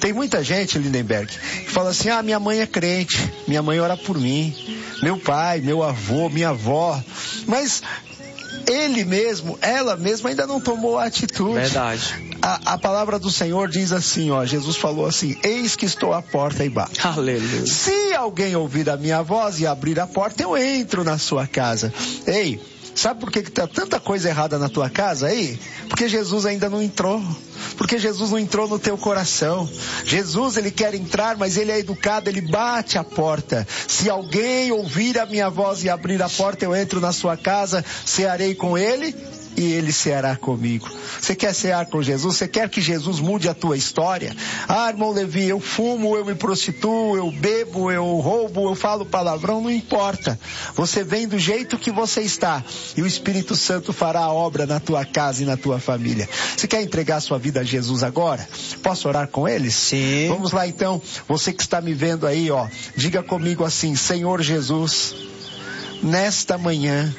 Tem muita gente, Lindenberg, que fala assim, minha mãe é crente, minha mãe ora por mim, meu pai, meu avô, minha avó, mas ele mesmo, ela mesma ainda não tomou a atitude. Verdade. A palavra do Senhor diz assim, Jesus falou assim, eis que estou à porta e bato. Aleluia. Se alguém ouvir a minha voz e abrir a porta, eu entro na sua casa. Ei, sabe por que tá tanta coisa errada na tua casa aí? Porque Jesus ainda não entrou. Porque Jesus não entrou no teu coração. Jesus, ele quer entrar, mas ele é educado, ele bate a porta. Se alguém ouvir a minha voz e abrir a porta, eu entro na sua casa, cearei com ele e ele ceará comigo. Você quer cear com Jesus? Você quer que Jesus mude a tua história? Irmão Levi, eu fumo, eu me prostituo, eu bebo, eu roubo, eu falo palavrão, não importa. Você vem do jeito que você está e o Espírito Santo fará a obra na tua casa e na tua família. Você quer entregar a sua vida a Jesus agora? Posso orar com ele? Sim. Vamos lá então, você que está me vendo aí, diga comigo assim, Senhor Jesus, nesta manhã,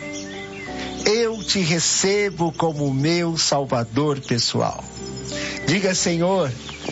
eu te recebo como meu Salvador pessoal. Diga, Senhor,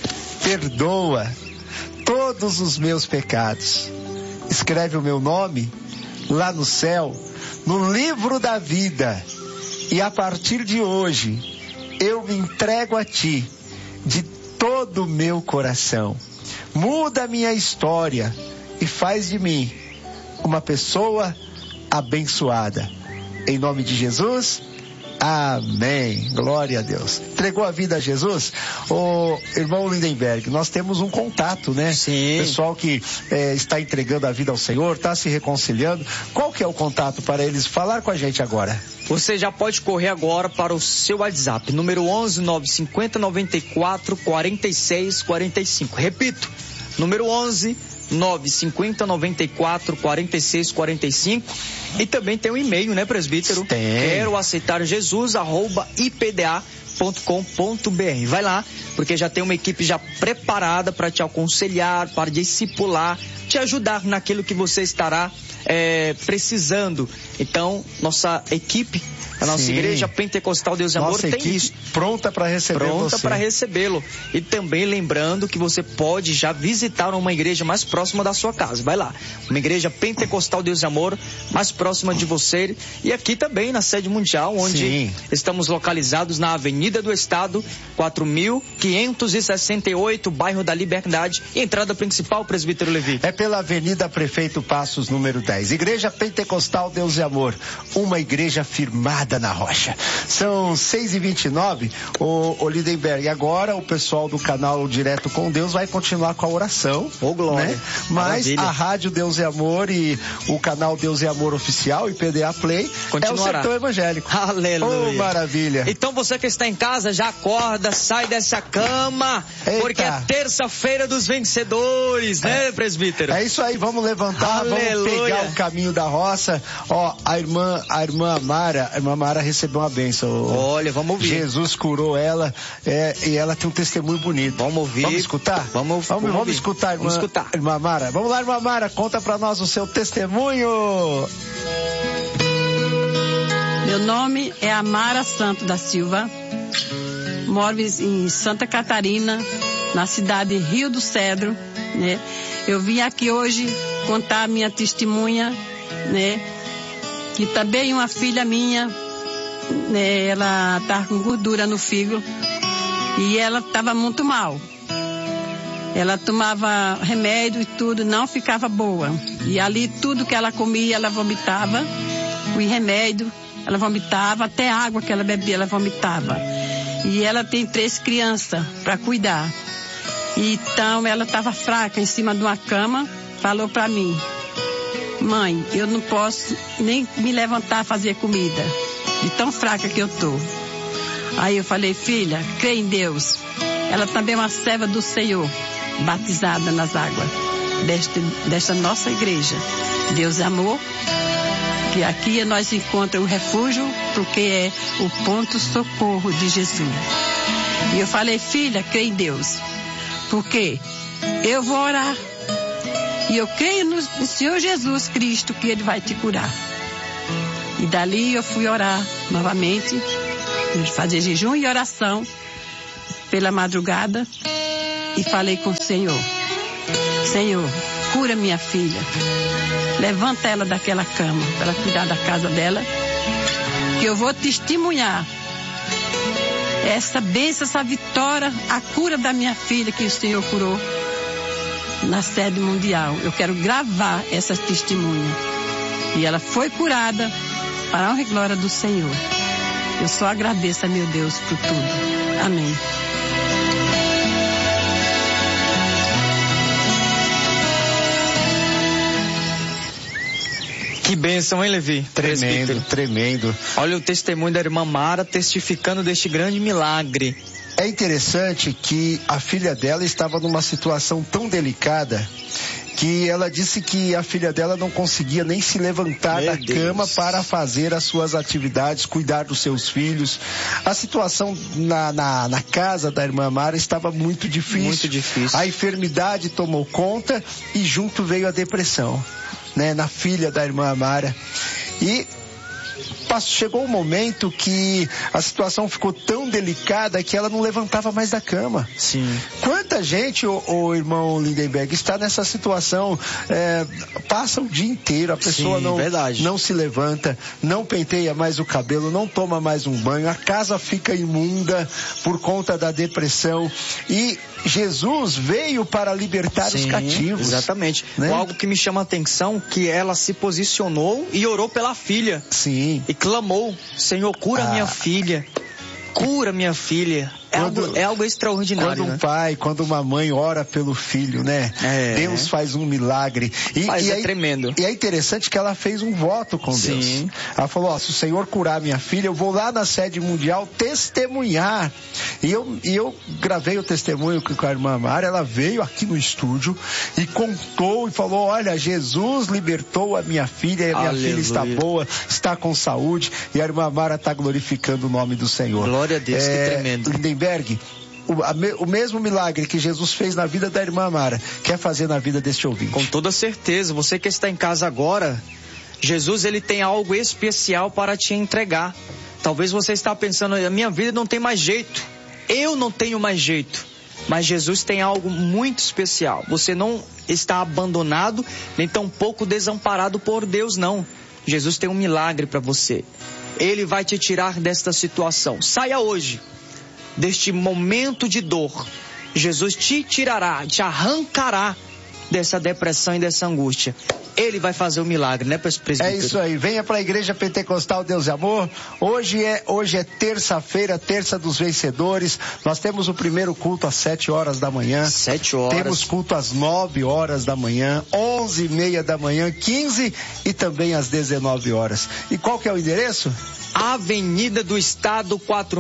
perdoa todos os meus pecados. Escreve o meu nome lá no céu, no livro da vida. E a partir de hoje, eu me entrego a Ti de todo o meu coração. Muda a minha história e faz de mim uma pessoa abençoada. Em nome de Jesus, amém. Glória a Deus. Entregou a vida a Jesus? Irmão Lindenberg, nós temos um contato, né? Sim. Pessoal que está entregando a vida ao Senhor, está se reconciliando. Qual que é o contato para eles falar com a gente agora? Você já pode correr agora para o seu WhatsApp, número 11 950 94 46 45. Repito, número 11 950 94 46 45. E também tem um e-mail, né, presbítero? Tem. Quero aceitar Jesus @ipda.com.br. Vai lá, porque já tem uma equipe já preparada para te aconselhar, para discipular, te ajudar naquilo que você estará precisando. Então, nossa equipe, a nossa Sim. Igreja Pentecostal Deus e Amor nossa tem equipe pronta para receber pronta você. para recebê-lo. E também lembrando que você pode já visitar uma igreja mais próxima da sua casa. Vai lá, uma Igreja Pentecostal Deus e Amor mais próxima de você. E aqui também na sede mundial, onde Sim. estamos localizados na Avenida do Estado, 4568, bairro da Liberdade. E entrada principal, presbítero Levi? É pela Avenida Prefeito Passos, número 10. Igreja Pentecostal Deus e Amor, uma igreja firmada na rocha. São 6h29, o Lindenberg. Agora o pessoal do canal Direto com Deus vai continuar com a oração. Ô, glória. Né? Mas Maravilha. a Rádio Deus e Amor e o canal Deus e Amor Oficial e PDA Play Continuará. é o Sertão Evangélico. Aleluia. Oh, maravilha. Então você que está em casa, já acorda, sai dessa cama, Eita. porque é terça-feira dos vencedores, né, presbítero? É isso aí, vamos levantar, Aleluia. vamos pegar o caminho da roça. A irmã Amara recebeu uma bênção. Olha, vamos ouvir. Jesus curou ela e ela tem um testemunho bonito. Vamos ouvir. Vamos escutar? Vamos escutar, irmã. Vamos escutar. Irmã Amara. Vamos lá, irmã Amara, conta pra nós o seu testemunho. Meu nome é Amara Santo da Silva, moro em Santa Catarina, na cidade de Rio do Cedro, né? Eu vim aqui hoje contar a minha testemunha, né? Que também uma filha minha, né? Ela estava com gordura no fígado e ela estava muito mal. Ela tomava remédio e tudo, não ficava boa. E ali tudo que ela comia, ela vomitava, o remédio, ela vomitava, até água que ela bebia, ela vomitava. E ela tem 3 crianças para cuidar. Então ela estava fraca em cima de uma cama, falou para mim: mãe, eu não posso nem me levantar a fazer comida, de tão fraca que eu tô. Aí eu falei: filha, crê em Deus. Ela também é uma serva do Senhor, batizada nas águas desta nossa igreja. Deus é amor, que aqui nós encontramos o refúgio, porque é o ponto socorro de Jesus. E eu falei: filha, crê em Deus, porque eu vou orar e eu creio no Senhor Jesus Cristo, que Ele vai te curar. E dali eu fui orar novamente, fazer jejum e oração pela madrugada, e falei com o Senhor: Senhor, cura minha filha. Levanta ela daquela cama para ela cuidar da casa dela, que eu vou testemunhar essa bênção, essa vitória, a cura da minha filha que o Senhor curou na sede mundial. Eu quero gravar essa testemunha. E ela foi curada para a honra e glória do Senhor. Eu só agradeço a meu Deus por tudo. Amém. Que bênção, hein, Levi? Tremendo, tremendo. Olha o testemunho da irmã Mara testificando deste grande milagre. É interessante que a filha dela estava numa situação tão delicada que ela disse que a filha dela não conseguia nem se levantar da cama para fazer as suas atividades, cuidar dos seus filhos. A situação na casa da irmã Mara estava muito difícil. Muito difícil. A enfermidade tomou conta e junto veio a depressão, né, na filha da irmã Mara. E chegou um momento que a situação ficou tão delicada que ela não levantava mais da cama. Sim. Quanta gente, o irmão Lindenberg, está nessa situação, passa o dia inteiro, a pessoa não se levanta, não penteia mais o cabelo, não toma mais um banho, a casa fica imunda por conta da depressão. E Jesus veio para libertar os cativos. Exatamente. Né? Algo que me chama a atenção, que ela se posicionou e orou pela filha. Sim. E clamou: Senhor, cura minha filha. Cura minha filha. É algo extraordinário. Quando um pai, quando uma mãe ora pelo filho, né? Deus faz um milagre. É tremendo. E é interessante que ela fez um voto com Deus. Ela falou: se o Senhor curar minha filha, eu vou lá na sede mundial testemunhar. E eu gravei o testemunho com a irmã Mara. Ela veio aqui no estúdio e contou e falou: olha, Jesus libertou a minha filha e a minha filha está boa, está com saúde, e a irmã Mara está glorificando o nome do Senhor. Glória a Deus, que tremendo. Lindenberg, o mesmo milagre que Jesus fez na vida da irmã Mara, quer fazer na vida deste ouvinte. Com toda certeza. Você que está em casa agora, Jesus, ele tem algo especial para te entregar. Talvez você está pensando: a minha vida não tem mais jeito, eu não tenho mais jeito. Mas Jesus tem algo muito especial. Você não está abandonado, nem tampouco desamparado por Deus, não. Jesus tem um milagre para você. Ele vai te tirar desta situação. Saia hoje deste momento de dor. Jesus te tirará, te arrancará dessa depressão e dessa angústia. Ele vai fazer o milagre, né, presbítero? É isso aí. Venha para a Igreja Pentecostal Deus e Amor. Hoje é terça-feira, terça dos vencedores. Nós temos o primeiro culto às 7 horas da manhã. 7 horas. Temos culto às 9 horas da manhã, 11h30 da manhã, 15 e também às 19 horas. E qual que é o endereço? Avenida do Estado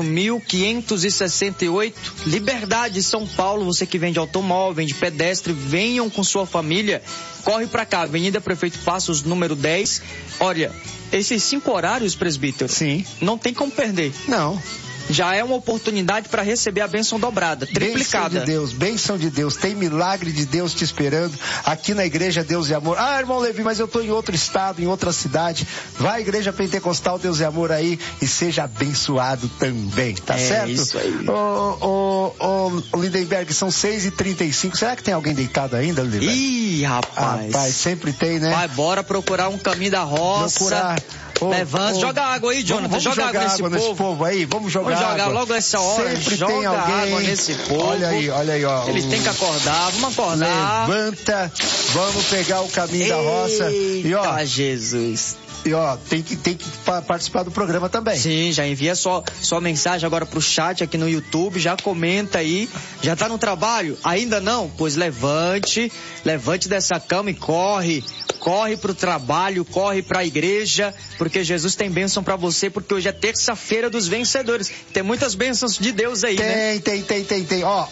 4568, Liberdade, São Paulo. Você que vende automóvel, vende pedestre, venham com sua família. Corre pra cá, Avenida Prefeito Passos, número 10. Olha, esses 5 horários, presbítero, sim, não tem como perder. Não. Já é uma oportunidade para receber a bênção dobrada, triplicada. Bênção de Deus, tem milagre de Deus te esperando aqui na Igreja Deus e Amor. Ah, irmão Levi, mas eu estou em outro estado, em outra cidade. Vai à Igreja Pentecostal Deus e Amor aí e seja abençoado também, tá certo? É isso aí. Lindenberg, são 6h35, será que tem alguém deitado ainda, Lindenberg? Ih, rapaz. Rapaz, sempre tem, né? Vai, bora procurar um caminho da roça. Levanta, joga água aí, Jonathan. Vamos joga água nesse povo aí. Vamos jogar água. Logo nessa hora. Sempre joga tem alguém água nesse povo. Olha aí, ó. Eles têm que acordar. Vamos acordar. Levanta. Vamos pegar o caminho da roça. E ó, Jesus. E ó, tem que participar do programa também. Sim, já envia sua mensagem agora pro chat aqui no YouTube, já comenta aí. Já tá no trabalho? Ainda não? Pois levante dessa cama e corre pro trabalho, corre pra igreja, porque Jesus tem bênção pra você, porque hoje é terça-feira dos vencedores. Tem muitas bênçãos de Deus aí, né? Tem. Ó,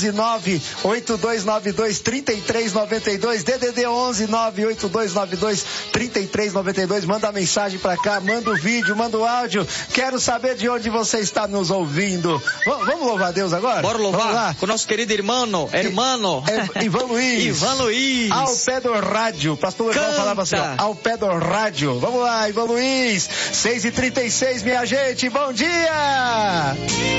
11982923392, DDD 11982923392. Manda a mensagem pra cá, manda o vídeo, manda o áudio. Quero saber de onde você está nos ouvindo. Vamos louvar a Deus agora? Bora louvar com o nosso querido irmão. Ivan Luiz. Ao pé do rádio. Pastor Ivan falava assim, ó, ao pé do rádio. Vamos lá, Ivan Luiz. 6h36, minha gente. Bom dia!